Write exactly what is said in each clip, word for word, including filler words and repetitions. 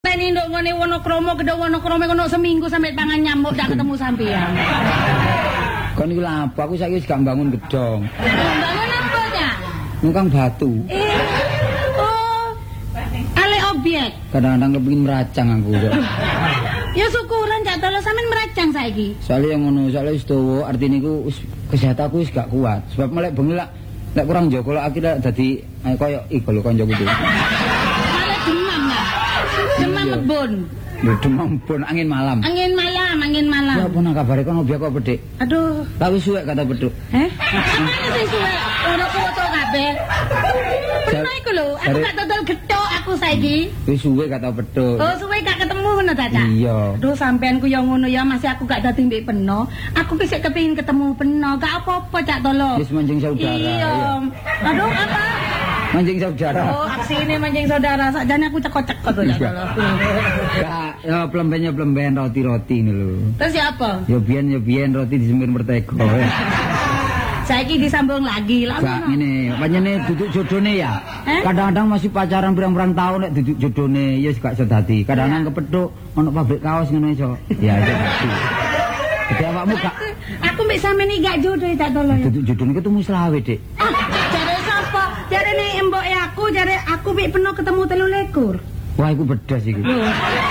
Teni nduk ngene Wonokromo gedhe Wonokromo kono seminggu sampe pangan nyamuk dak ketemu sampean. Kon iki lha apa aku saiki wis gak bangun gedhong. Bangun apa ya? Nukang batu. Eh. Oh. Ale obyek. Kadang-kadang kepengin meracang aku. Ya syukuran Cak Tolo sampean meracang saiki. Soale yang ngono, soale wis dawa artine iku wis kesehatanku wis gak kuat. Sebab melek bengi lak lek kurang njogo lak akhirnya dadi eh, koyo iku lho kancaku iki. Demam lebon. Lho demam bon angin malam. Angin malam, angin malam. Ya apa nang kabare kono obyek kok pedhik. Aduh. Tapi suwek kata pedhuk. Heh? Apane sing suwek? Ora foto kabeh. Pernah iku lho, aku gak total gethok aku saiki. Wis suwe kata pedhuk. Oh, suwe gak ketemu ngono ta, Cak? Iya. Aduh, sampean ku ya ngono ya, masih aku gak dadi mbek Peno. Aku ki sik kepengin ketemu Peno. Gak apa-apa, Cak Tolo. Wis manjing saudara. Iya. Aduh, apa? Manjing saudara. Oh, aksi ini manjing saudara. Sakjane aku cekok-cekok tuh, Cak Tolo. Kak, ya plembennya plemben roti-roti ini lho. Terus ya apa? Ya biyen ya biyen roti disemir mertego. Saiki disambung lagi lah. Gak ngene, pancene duduk jodone ya. Eh? Kadang-kadang masih pacaran pirang-pirang tahun nek duduk jodone ya gak iso dadi. Kadang-kadang kepethuk ono pabrik kaos ngono iso. Ya iso dadi. Dadi awakmu gak aku mbek sampeyan iki gak jodoh Cak Tolo ya. duduk jodone ketemu selawe, Dik. Ah, jare sapa? Jare nek mbok e aku, jare aku mbek Peno ketemu telu likur. Wah, iku bedas iki. Iku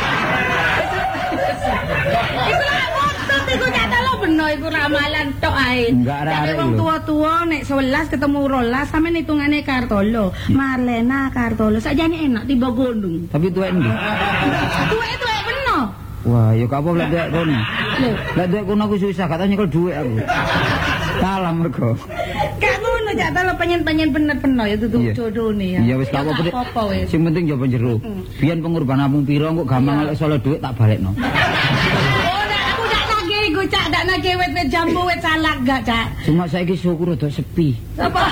lah motot iku Cak Tolo Peno iku ramalan tok ae. Enggak arek-arek wong lho. tua-tua nek sebelas ketemu rolas sampean hitungane Kartolo. Marlena Kartolo. Sakjane enak tiba gondung. Tapi tuwek ndi? Tuwek-tuwek Peno. Wah, ya gak apa lek tuwek kono. Lho, Lek tuwek kono aku susah, katanya nyekel dhuwit aku. Kalah mergo. gak ngono Cak Tolo penyen-penyen bener Peno ya tutup Iya. jodone ya. Iya wis gak apa-apa, Dik. apa wis. Sing penting jaba jero. Biyen pengorbanan namung pira kok gampang lek solo dhuwit tak balekno. Oh, nek aku gak nagih iku Cak, gak nagih wit-wit jambu wit salak gak Cak. Cuma saiki syukur rada sepi. Apa?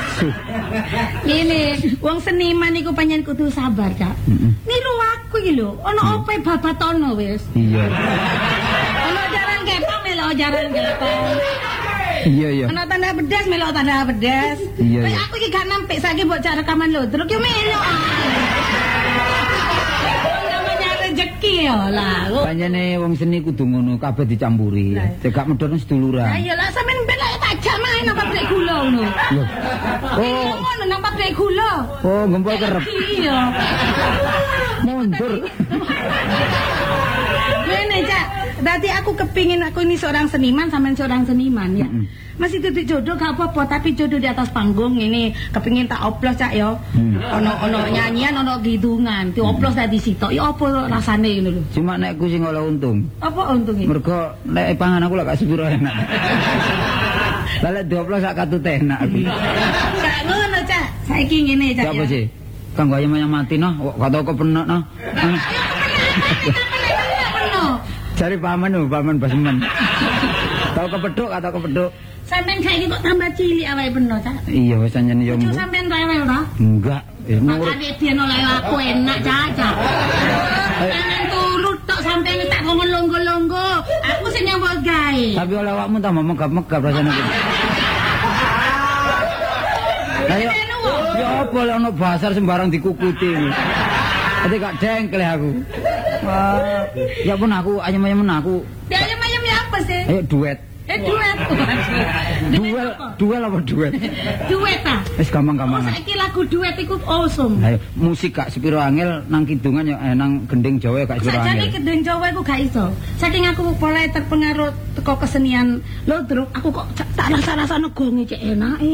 Ini, wong seniman iku panjen kudu sabar, Cak. Heeh. Niru aku iki lho, ana opo babatono wis. Iya. Ana jaran kepang melok jaran kepang. Iya iya. Ana tanda bedas melok tanda bedas. Iya, Kayak iya. aku iki gak nampik saiki mbok cak rekaman lho, terus yo melok. Namanya rezeki ya lah. Panjene wong seni kudu ngono, kabeh dicampuri. Cekak medhon seduluran. Lah iya lah sampean ben lek tak jak main nang pabrik gula ngono. Lho. Oh, ngono nang pabrik gula. Oh, gempol kerep. Iya. Mundur. Ngene, Cak. Dadi aku kepingin aku ini seorang seniman sampean seorang seniman ya. Mm-mm. Masih duduk jodoh gak apa-apa, tapi jodoh di atas panggung ini kepingin tak oplos Cak ya. Hmm. Ono ono nyanyian, ono gidungan, dioplos dadi sitok. Ya apa rasane ngono lho. Cuma nek ku sing oleh untung. Apa untunge? Mergo nek pangan aku lak gak sepiro enak. Lah lek dioplos sak katut enak aku. Gak ngono, Cak. Saiki ngene, Cak. Apa sih? Kang gaya yang mati noh, kok kata kok penak noh. Cari paman lho, paman basmen. Tau kepethuk atau kepethuk? Sampeyan saiki kok tambah cilik awake Peno, Cak. Iya wis anjen yo. Ojo sampeyan rewel ta? Enggak, wis nurut. Makane biyen oleh aku enak, Cak. Jangan turut tok sampeyan tak ngomong longgo-longgo. Aku sing nyambut gawe. Tapi oleh awakmu tambah megap-megap rasane. Lah yo. Ya apa lek ono basar sembarang dikukuti. Ate gak dengkel aku. Wah, ya pun aku ayam-ayam aku. Ya ayam-ayam ya apa sih? Ayo duet. Eh duet. Duel, duel apa duet? Duet ta? Wis Oh, gampang-gampangan. saiki lagu duet iku awesome. Ayo, musik gak sepiro angel nang kidungan ya eh, nang gending Jawa gak sepiro Sajane angel. kedeng Jawa iku gak iso. Saking aku mulai terpengaruh teko kesenian Lodruk, aku kok ca- tak rasa-rasane gonge cek enake.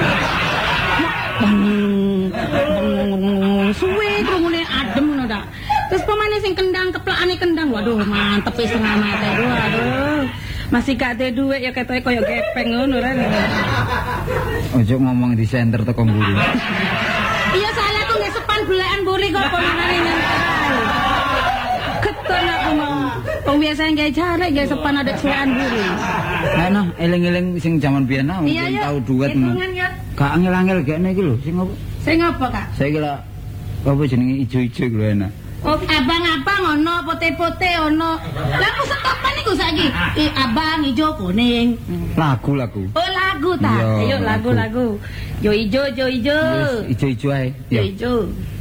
Bang, bang, suwe krungune adem ngono ta. Terus pemane sing kendang keplakane kendang. Waduh, mantep e setengah mate. Waduh. Masih gak ada duit ya ketoke koyo gepeng ngono ra. Ojo ngomong di center teko mburi. Iya salah aku nggak sepan bulan buri kok pemane nyentai. Keton aku mau. Wong biasa nggak cari nggak sepan ada bulan buri. Nah, nah, eling-eling sing jaman biyen nah, Iya mungkin ya. tau duet ngono. Hitungan ya. Gak angel-angel kene iki lho, sing apa? Sing apa Kak? Saiki lak apa jenenge ijo-ijo lho enak. Oh, abang-abang ono, pote-pote ono. Lah aku setopan iku saiki. I, abang ijo kuning. Lagu-lagu. Oh, lagu ta? Iya, Ayo lagu-lagu. Yo ijo, yo ijo. Wis ijo-ijo ae. Yo Ya. ijo.